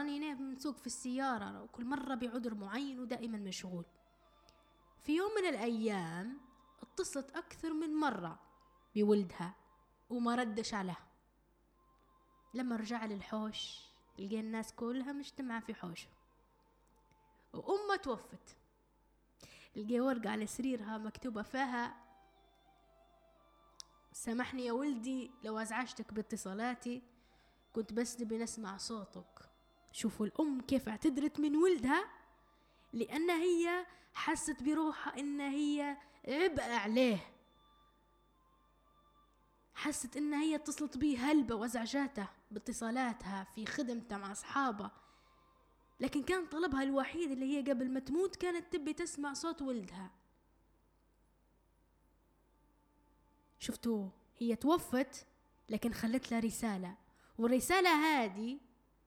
راني هنا بنسوق في السيارة وكل مرة بعذر معين ودائما مشغول. في يوم من الأيام اتصلت أكثر من مرة بولدها وما ردش عليها. لما رجع للحوش لقى الناس كلها مجتمعة في حوشه، وأمه توفت. لقى ورقة على سريرها مكتوبة فيها: سامحني يا ولدي لو أزعجتك باتصالاتي، كنت بس نبي نسمع صوتك. شوفوا الأم كيف اعتذرت من ولدها، لأن هي حست بروحها إن هي عبء عليه، حست إن هي اتصلت بيه هلبة وازعجاته باتصالاتها في خدمته مع أصحابه، لكن كان طلبها الوحيد اللي هي قبل ما تموت كانت تبي تسمع صوت ولدها. شفتوا هي توفت لكن خلت لها رسالة، والرسالة هذه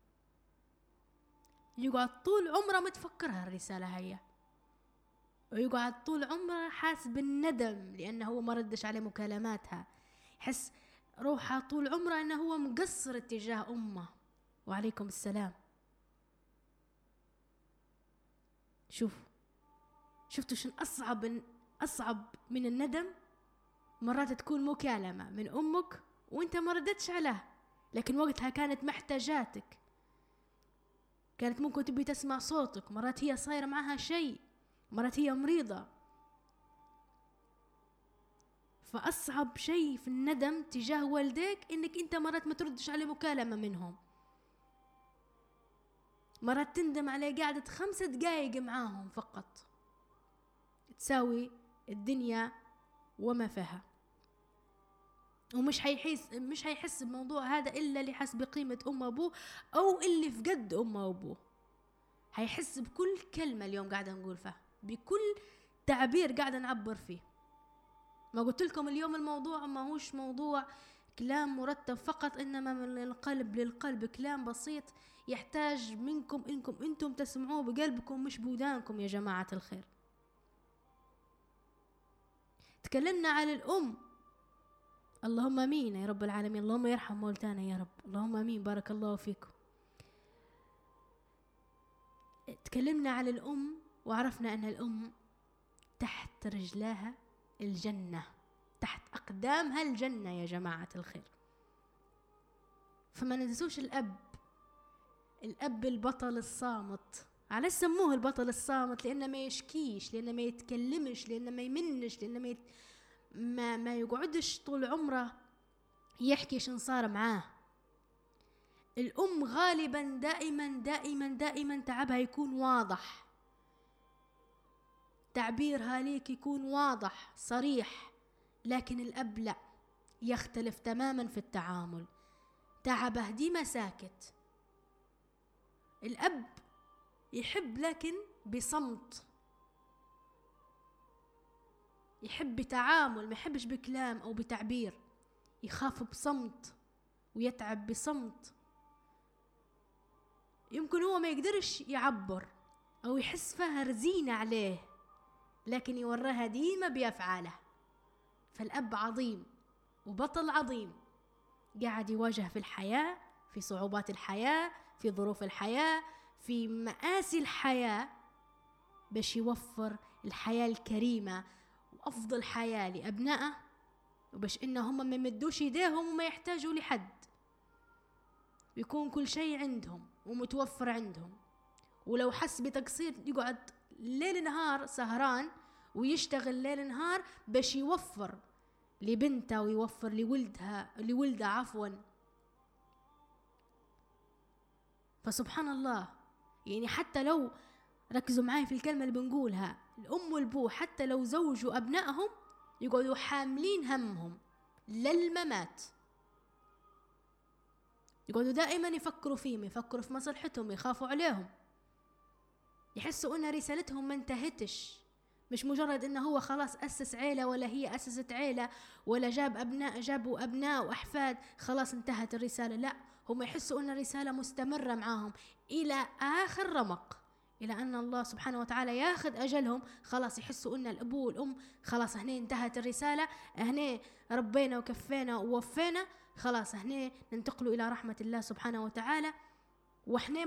يقعد طول عمره متفكرها الرسالة هي، ويقعد طول عمره حاس بالندم لأنه هو ما ردش على مكالماتها، يحس روحه طول عمره أنه هو مقصر اتجاه أمه. وعليكم السلام. شفتوا شن أصعب من الندم؟ مرات تكون مكالمة من أمك وانت ما ردتش عليها، لكن وقتها كانت محتاجاتك، كانت ممكن تبي تسمع صوتك. مرات هي صاير معها شيء، مرات هي مريضة. فأصعب شيء في الندم تجاه والديك إنك انت مرات ما تردش على مكالمة منهم، مرات تندم على قاعدة 5 دقايق معاهم فقط تساوي الدنيا وما فيها. ومش هيحس بموضوع هذا إلا اللي حس بقيمة أم وأبوه أو اللي فقد أمه وأبوه. هيحس بكل كلمة اليوم قاعدة نقول فيها، بكل تعبير قاعدة نعبر فيه. ما قلت لكم اليوم الموضوع ما هوش موضوع كلام مرتب فقط، إنما من القلب للقلب، كلام بسيط يحتاج منكم إنكم أنتم تسمعوه بقلبكم مش بودانكم يا جماعة الخير. تكلمنا عن الأم، اللهم امين يا رب العالمين، اللهم يرحم موتانا يا رب، اللهم امين، بارك الله فيكم. تكلمنا عن الأم وعرفنا أن الأم تحت رجلها الجنة، تحت أقدامها الجنة يا جماعة الخير. فما ننسوش الأب البطل الصامت. على سموه البطل الصامت لأنه ما يشكيش، لأنه ما يتكلمش، لأنه ما يمنش، لأنه ما يقعدش طول عمره يحكي شن صار معاه. الأم غالبا دائما تعبها يكون واضح، تعبيرها ليك يكون واضح صريح، لكن الأب لا، يختلف تماما في التعامل، تعبه ديما ساكت. الأب يحب لكن بصمت، يحب بتعامل، ما يحبش بكلام أو بتعبير، يخاف بصمت ويتعب بصمت. يمكن هو ما يقدرش يعبر أو يحس فيها رزينة عليه، لكن يوراها ديما بأفعاله. فالأب عظيم وبطل عظيم، قاعد يواجه في الحياة، في صعوبات الحياة، في ظروف الحياة، في مآسي الحياة، باش يوفر الحياة الكريمة وأفضل حياة لأبنائه، وباش إنهم ما يمدوش يديهم وما يحتاجوا لحد، يكون كل شيء عندهم ومتوفر عندهم. ولو حس بتقصير يقعد ليل نهار سهران ويشتغل ليل نهار باش يوفر لبنته ويوفر لولده عفوا. فسبحان الله، يعني حتى لو ركزوا معي في الكلمة اللي بنقولها، الأم والأبو حتى لو زوجوا أبنائهم يقعدوا حاملين همهم للممات، يقعدوا دائما يفكروا فيهم، يفكروا في مصلحتهم، يخافوا عليهم، يحسوا أن رسالتهم ما انتهتش. مش مجرد أنه هو خلاص أسس عيلة ولا هي أسست عيلة ولا جابوا أبناء وأحفاد خلاص انتهت الرسالة، لا، هم يحسوا أن الرسالة مستمرة معاهم إلى آخر رمق، إلى أن الله سبحانه وتعالى ياخذ أجلهم. خلاص يحسوا أن الأبو والأم خلاص هنا انتهت الرسالة، هنا ربينا وكفينا ووفينا، خلاص هنا ننتقلوا إلى رحمة الله سبحانه وتعالى، وإحنا